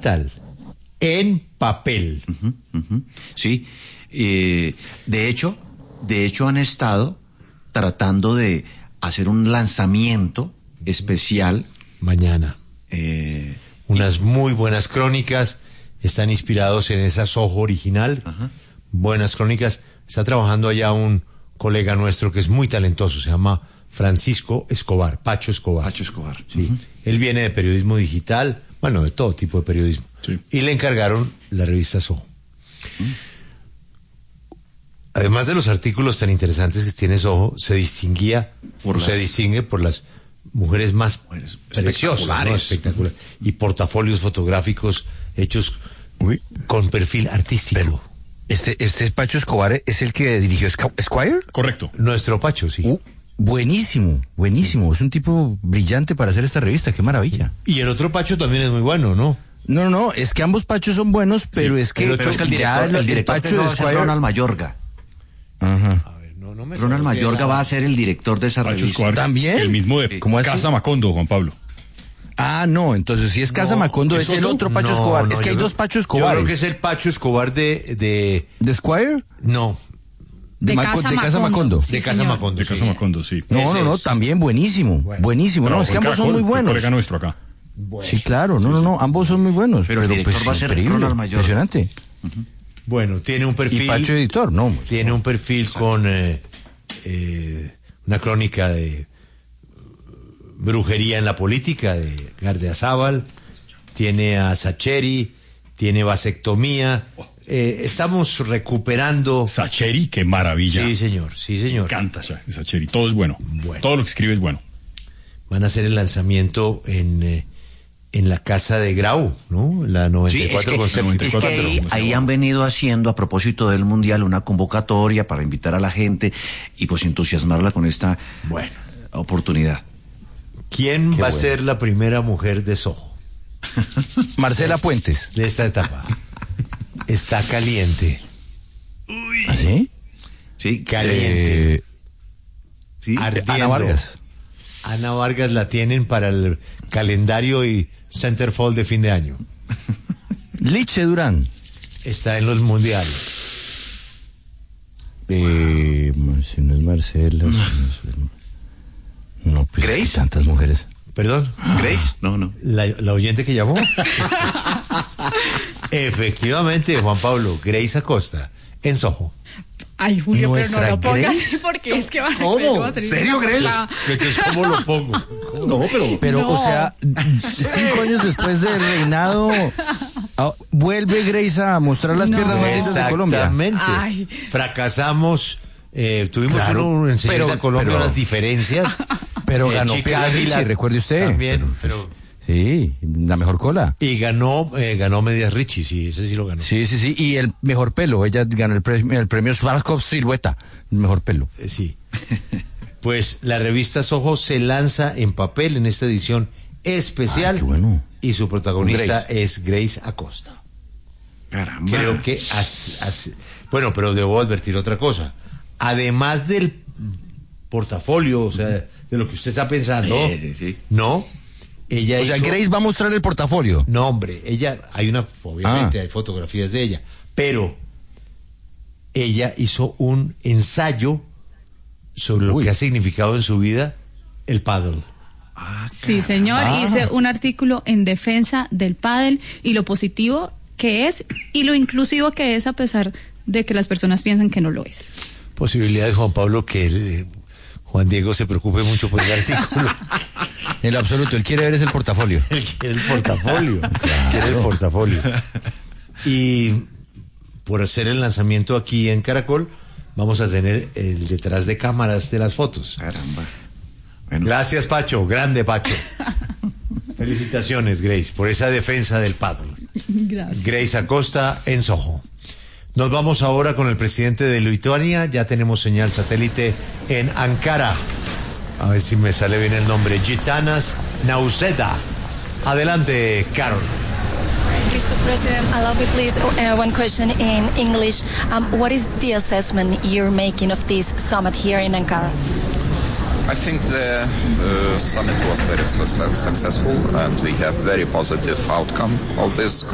digital, en papel. Sí, de hecho han estado tratando de hacer un lanzamiento especial mañana. Unas muy buenas crónicas, están inspirados en esa Soho original. Ajá. Buenas crónicas. Está trabajando allá un colega nuestro que es muy talentoso, se llama Francisco Escobar, Pacho Escobar. Pacho Escobar. Sí. Él viene de periodismo digital, bueno, de todo tipo de periodismo. Sí. Y le encargaron la revista Soho. Además de los artículos tan interesantes que tiene Soho, se distingue por las mujeres más preciosas, ¿no? Espectaculares. Y portafolios fotográficos hechos con perfil artístico. Pero, este Pacho Escobar es el que dirigió Esquire. Correcto. Nuestro Pacho, sí. Buenísimo. Es un tipo brillante para hacer esta revista, qué maravilla. Y el otro Pacho también es muy bueno, ¿no? No, es que ambos Pachos son buenos, pero es que, el director Pacho de va a ser Esquire... Ronald Mayorga. Ajá. A ver, no me Ronald Mayorga va a ser el director de esa Pacho revista. Escobar, ¿También? el mismo de ¿Cómo así? Casa Macondo, Juan Pablo. Ah, no, entonces si es Casa Macondo es el otro Pacho Escobar. Es que hay dos Pacho Escobares. Yo creo que es el Pacho Escobar ¿De Esquire? No, De Casa Macondo. de Casa Macondo. De Casa Macondo, sí. No, también buenísimo. Buenísimo. No, es que ambos son muy buenos. Colega nuestro acá. Bueno. Sí, claro, no, ambos son muy buenos. Pero el director va a ser increíble, Ronald Mayorga. impresionante. Bueno, tiene un perfil. Y Pacho editor, ¿no? Tiene un perfil con una crónica de brujería en la política de Gardiazabal, tiene a Sacheri, tiene vasectomía. Estamos recuperando. Sacheri, qué maravilla. Sí, señor. Me encanta Sacheri, todo es bueno. Bueno. Todo lo que escribe es bueno. Van a hacer el lanzamiento en la casa de Grau, ¿no? La 94 con séptimo. Es que ahí han venido haciendo, a propósito del Mundial, una convocatoria para invitar a la gente y pues entusiasmarla con esta oportunidad. ¿Quién va a ser la primera mujer de Soho? Marcela Puentes. De esta etapa. Está caliente. ¿Ah, sí? Sí, Caliente. sí. Ardiendo. Ana Vargas. Ana Vargas la tienen para el calendario y centerfold de fin de año. Liche Durán. Está en los mundiales. Si no es Marcela. No, pues ¿Grace? es que tantas mujeres. ¿Perdón? ¿Grace? No. ¿La oyente que llamó? Efectivamente, Juan Pablo, Grace Acosta, en Soho. Ay, Julio, pero no ¿Nuestra lo pongas Grace? porque es que van a ¿Cómo? ¿Serio, Grace? Entonces, ¿cómo lo pongo? No, Pero, No. o sea, 5 años después del reinado, vuelve Grace a mostrar las piernas más lindas de Colombia. Exactamente. Ay. Fracasamos, tuvimos Claro, una enseñanza pero- en Colombia, pero- unas diferencias. Pero ganó Chica Piedra Águila Richie, recuerde usted. También, pero... Sí, la mejor cola. Y ganó Medias Richie, sí, ese sí lo ganó. Sí, y el mejor pelo. Ella ganó el premio Schwarzkopf Silueta, el mejor pelo. Sí. Pues la revista Soho se lanza en papel en esta edición especial. Ay, qué bueno. Y su protagonista Grace. es Grace Acosta. Caramba. Creo que bueno, pero debo advertir otra cosa. Además del portafolio, o sea, de lo que usted está pensando, Sí. no, ella O sea, hizo... Grace va a mostrar el portafolio. No, hombre, obviamente hay fotografías de ella, pero ella hizo un ensayo sobre lo que ha significado en su vida el pádel. Sí, señor, hice un artículo en defensa del pádel y lo positivo que es y lo inclusivo que es a pesar de que las personas piensan que no lo es. Posibilidades, Juan Pablo, que Juan Diego se preocupe mucho por el artículo. En lo absoluto, él quiere ver es el portafolio. Él quiere el portafolio. Quiere el portafolio. Y por hacer el lanzamiento aquí en Caracol, vamos a tener el detrás de cámaras de las fotos. Caramba. Bueno, Gracias, Pacho. Grande, Pacho. Felicitaciones, Grace, por esa defensa del paddle. Gracias. Grace Acosta en Soho. Nos vamos ahora con el presidente de Lituania. Ya tenemos señal satélite en Ankara. A ver si me sale bien el nombre. Gitanas Nausėda. Adelante, Carol. Mr. President, allow me please one question in English. What is the assessment you're making of this summit here in Ankara? I think the summit was very successful and we have very positive outcome of this